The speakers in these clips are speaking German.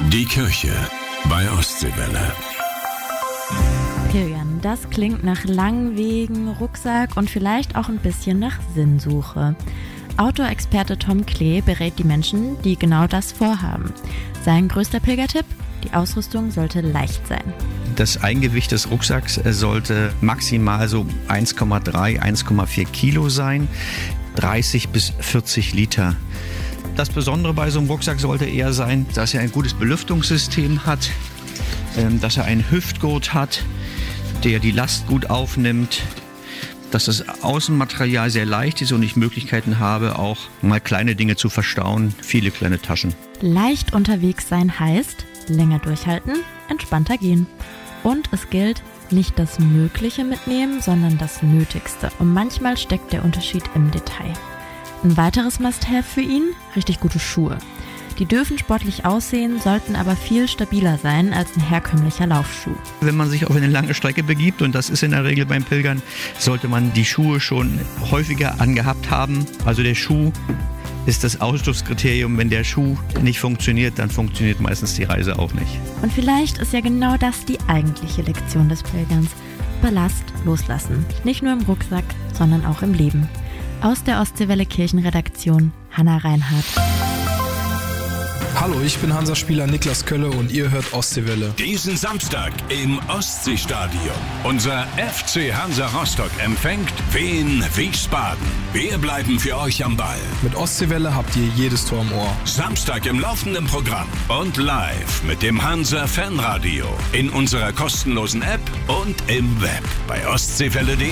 Die Kirche bei Ostseewelle. Kilian, das klingt nach langen Wegen, Rucksack und vielleicht auch ein bisschen nach Sinnsuche. Outdoor-Experte Tom Klee berät die Menschen, die genau das vorhaben. Sein größter Pilgertipp? Die Ausrüstung sollte leicht sein. Das Eigengewicht des Rucksacks sollte maximal so 1,3, 1,4 Kilo sein, 30 bis 40 Liter. Das Besondere bei so einem Rucksack sollte eher sein, dass er ein gutes Belüftungssystem hat, dass er einen Hüftgurt hat, der die Last gut aufnimmt, dass das Außenmaterial sehr leicht ist und ich Möglichkeiten habe, auch mal kleine Dinge zu verstauen, viele kleine Taschen. Leicht unterwegs sein heißt, länger durchhalten, entspannter gehen. Und es gilt, nicht das Mögliche mitnehmen, sondern das Nötigste. Und manchmal steckt der Unterschied im Detail. Ein weiteres Must-have für ihn? Richtig gute Schuhe. Die dürfen sportlich aussehen, sollten aber viel stabiler sein als ein herkömmlicher Laufschuh. Wenn man sich auf eine lange Strecke begibt, und das ist in der Regel beim Pilgern, sollte man die Schuhe schon häufiger angehabt haben. Also der Schuh ist das Ausschlusskriterium. Wenn der Schuh nicht funktioniert, dann funktioniert meistens die Reise auch nicht. Und vielleicht ist ja genau das die eigentliche Lektion des Pilgerns. Ballast loslassen. Nicht nur im Rucksack, sondern auch im Leben. Aus der Ostseewelle Kirchenredaktion, Hannah Reinhardt. Hallo, ich bin Hansa-Spieler Niklas Kölle und ihr hört Ostseewelle. Diesen Samstag im Ostseestadion. Unser FC Hansa Rostock empfängt Wien Wiesbaden. Wir bleiben für euch am Ball. Mit Ostseewelle habt ihr jedes Tor im Ohr. Samstag im laufenden Programm und live mit dem Hansa Fanradio. In unserer kostenlosen App und im Web bei ostseewelle.de.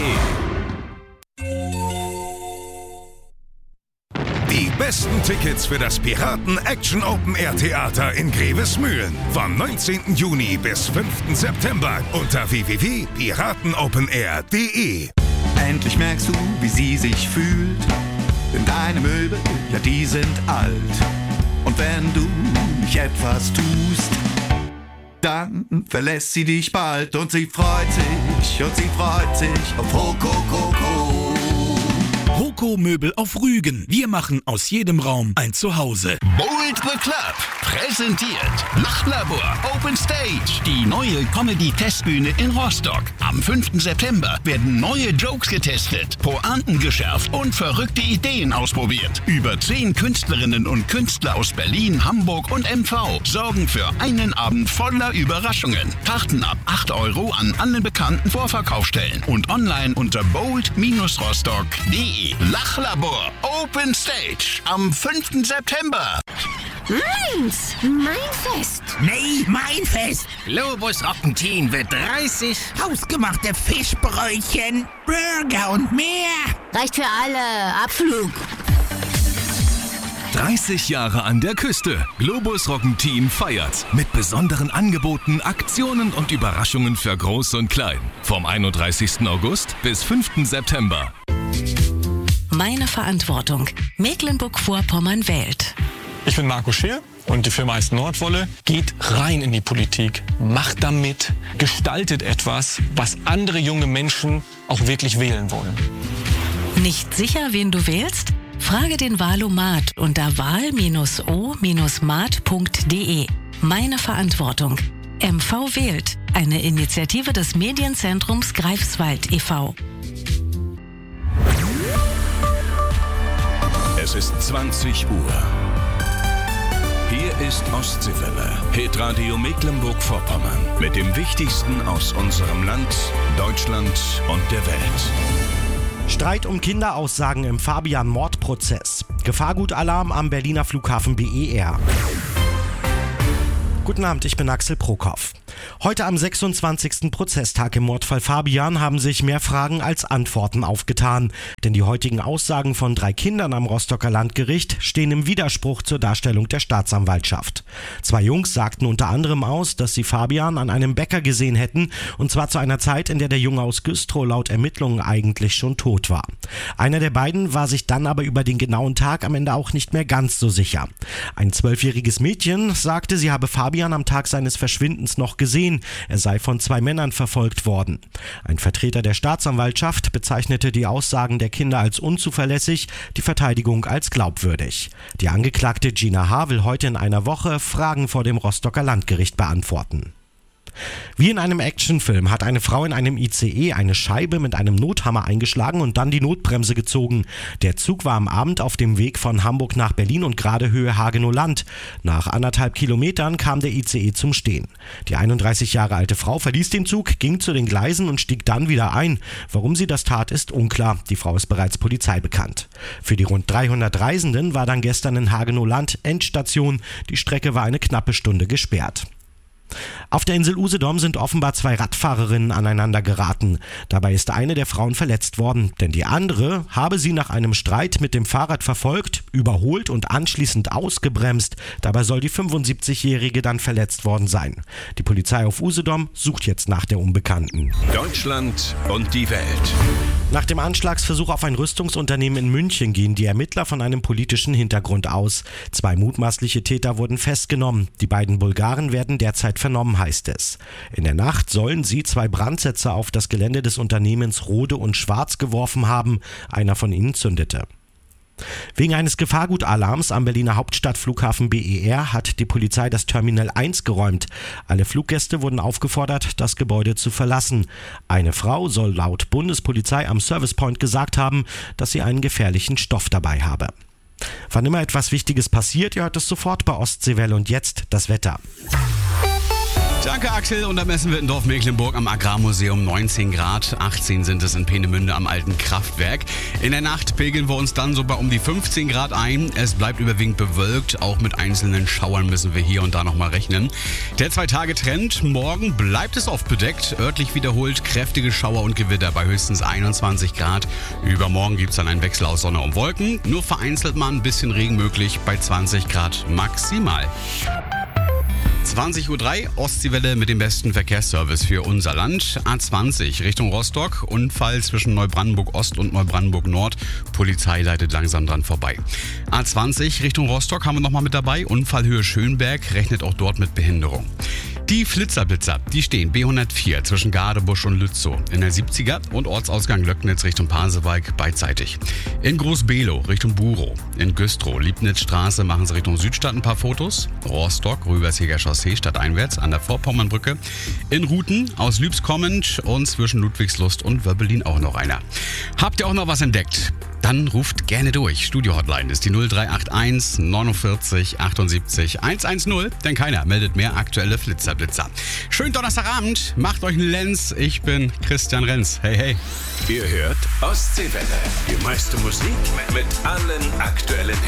Die besten Tickets für das Piraten Action Open Air Theater in Grevesmühlen. Vom 19. Juni bis 5. September unter www.piratenopenair.de. Endlich merkst du, wie sie sich fühlt. Denn deine Möbel, ja die sind alt. Und wenn du nicht etwas tust, dann verlässt sie dich bald. Und sie freut sich auf Rokoko. Roko Möbel auf Rügen. Wir machen aus jedem Raum ein Zuhause. Bold the Club präsentiert Lachlabor Open Stage. Die neue Comedy-Testbühne in Rostock. Am 5. September werden neue Jokes getestet, Pointen geschärft und verrückte Ideen ausprobiert. Über 10 Künstlerinnen und Künstler aus Berlin, Hamburg und MV sorgen für einen Abend voller Überraschungen. Karten ab 8 € an allen bekannten Vorverkaufsstellen und online unter bold-rostock.de. Lachlabor Open Stage am 5. September. Meins, mein Fest. Nee, mein Fest. Globus Rockentin wird 30 hausgemachte Fischbrötchen, Burger und mehr. Reicht für alle. Abflug. 30 Jahre an der Küste. Globus Rockentin feiert mit besonderen Angeboten, Aktionen und Überraschungen für Groß und Klein. Vom 31. August bis 5. September. Meine Verantwortung. Mecklenburg-Vorpommern wählt. Ich bin Marco Scheer und die Firma heißt Nordwolle. Geht rein in die Politik, macht damit, gestaltet etwas, was andere junge Menschen auch wirklich wählen wollen. Nicht sicher, wen du wählst? Frage den Wahlomat unter wahl-o-mat.de. Meine Verantwortung. MV wählt. Eine Initiative des Medienzentrums Greifswald e.V. Es ist 20 Uhr. Hier ist Ostseewelle, Hitradio Mecklenburg-Vorpommern. Mit dem Wichtigsten aus unserem Land, Deutschland und der Welt. Streit um Kinderaussagen im Fabian-Mordprozess. Gefahrgutalarm am Berliner Flughafen BER. Guten Abend, ich bin Axel Prokop. Heute am 26. Prozesstag im Mordfall Fabian haben sich mehr Fragen als Antworten aufgetan. Denn die heutigen Aussagen von 3 Kindern am Rostocker Landgericht stehen im Widerspruch zur Darstellung der Staatsanwaltschaft. 2 Jungs sagten unter anderem aus, dass sie Fabian an einem Bäcker gesehen hätten, und zwar zu einer Zeit, in der der Junge aus Güstrow laut Ermittlungen eigentlich schon tot war. Einer der beiden war sich dann aber über den genauen Tag am Ende auch nicht mehr ganz so sicher. Ein 12-jähriges Mädchen sagte, sie habe Fabian am Tag seines Verschwindens noch gesehen gesehen. Er sei von 2 Männern verfolgt worden. Ein Vertreter der Staatsanwaltschaft bezeichnete die Aussagen der Kinder als unzuverlässig, die Verteidigung als glaubwürdig. Die Angeklagte Gina H. will heute in einer Woche Fragen vor dem Rostocker Landgericht beantworten. Wie in einem Actionfilm hat eine Frau in einem ICE eine Scheibe mit einem Nothammer eingeschlagen und dann die Notbremse gezogen. Der Zug war am Abend auf dem Weg von Hamburg nach Berlin und gerade Höhe Hagenow-Land. Nach 1,5 Kilometern kam der ICE zum Stehen. Die 31 Jahre alte Frau verließ den Zug, ging zu den Gleisen und stieg dann wieder ein. Warum sie das tat, ist unklar. Die Frau ist bereits Polizei bekannt. Für die rund 300 Reisenden war dann gestern in Hagenow-Land Endstation. Die Strecke war eine knappe Stunde gesperrt. Auf der Insel Usedom sind offenbar 2 Radfahrerinnen aneinander geraten. Dabei ist eine der Frauen verletzt worden, denn die andere habe sie nach einem Streit mit dem Fahrrad verfolgt, überholt und anschließend ausgebremst. Dabei soll die 75-Jährige dann verletzt worden sein. Die Polizei auf Usedom sucht jetzt nach der Unbekannten. Deutschland und die Welt. Nach dem Anschlagsversuch auf ein Rüstungsunternehmen in München gehen die Ermittler von einem politischen Hintergrund aus. 2 mutmaßliche Täter wurden festgenommen. Die beiden Bulgaren werden derzeit vernommen, heißt es. In der Nacht sollen sie 2 Brandsätze auf das Gelände des Unternehmens Rode und Schwarz geworfen haben. Einer von ihnen zündete. Wegen eines Gefahrgutalarms am Berliner Hauptstadtflughafen BER hat die Polizei das Terminal 1 geräumt. Alle Fluggäste wurden aufgefordert, das Gebäude zu verlassen. Eine Frau soll laut Bundespolizei am Service Point gesagt haben, dass sie einen gefährlichen Stoff dabei habe. Wann immer etwas Wichtiges passiert, ihr hört es sofort bei Ostseewelle. Und jetzt das Wetter. Danke, Axel. Und am Essen-Wittendorf-Mecklenburg am Agrarmuseum 19 Grad. 18 sind es in Peenemünde am alten Kraftwerk. In der Nacht pegeln wir uns dann so bei um die 15 Grad ein. Es bleibt überwiegend bewölkt. Auch mit einzelnen Schauern müssen wir hier und da nochmal rechnen. Der 2-Tage-Trend. Morgen bleibt es oft bedeckt. Örtlich wiederholt kräftige Schauer und Gewitter bei höchstens 21 Grad. Übermorgen gibt es dann einen Wechsel aus Sonne und Wolken. Nur vereinzelt mal ein bisschen Regen möglich bei 20 Grad maximal. 20:03 Uhr, Ostseewelle mit dem besten Verkehrsservice für unser Land. A20 Richtung Rostock, Unfall zwischen Neubrandenburg Ost und Neubrandenburg Nord. Polizei leitet langsam dran vorbei. A20 Richtung Rostock haben wir nochmal mit dabei. Unfallhöhe Schönberg, rechnet auch dort mit Behinderung. Die Flitzerblitzer, die stehen B104 zwischen Gadebusch und Lützow. In der 70er und Ortsausgang Löcknitz Richtung Pasewalk beidseitig. In Groß-Below Richtung Burow. In Güstrow, Liebnitzstraße machen sie Richtung Südstadt ein paar Fotos. Rostock, Rübersheger Chaussee stadteinwärts an der Vorpommernbrücke. In Ruten aus Lübs kommend und zwischen Ludwigslust und Wöbbelin auch noch einer. Habt ihr auch noch was entdeckt? Dann ruft gerne durch. Studio-Hotline ist die 0381 49 78 110, denn keiner meldet mehr aktuelle Flitzerblitzer. Schönen Donnerstagabend, macht euch einen Lenz. Ich bin Christian Renz. Hey, hey. Ihr hört Ostseewelle. Die meiste Musik mit allen aktuellen